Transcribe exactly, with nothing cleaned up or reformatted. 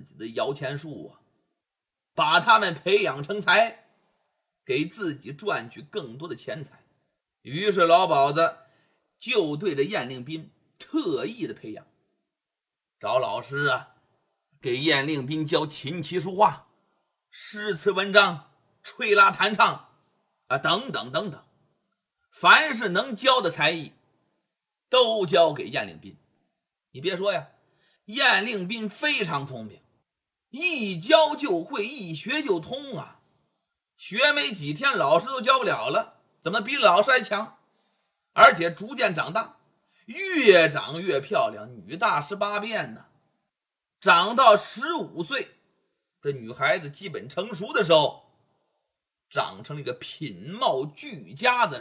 自己的摇钱树啊，把他们培养成才，给自己赚取更多的钱财。于是老鸨子就对着晏令宾特意的培养，找老师啊，给晏令宾教琴棋书画、诗词文章、吹拉弹唱啊，等等等等，凡是能教的才艺都教给晏令宾。你别说呀，晏令宾非常聪明，一教就会，一学就通啊。学没几天，老师都教不了了，怎么比老师还强？而且逐渐长大，越长越漂亮，女大十八变呢。长到十五岁，这女孩子基本成熟的时候，长成了一个品貌俱佳的